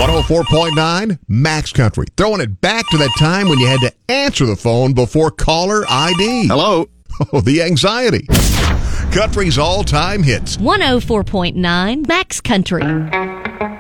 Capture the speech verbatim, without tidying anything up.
one oh four point nine Max Country. Throwing it back to that time when you had to answer the phone before caller I D. Hello. Oh, the anxiety. Country's all-time hits. one oh four point nine Max Country.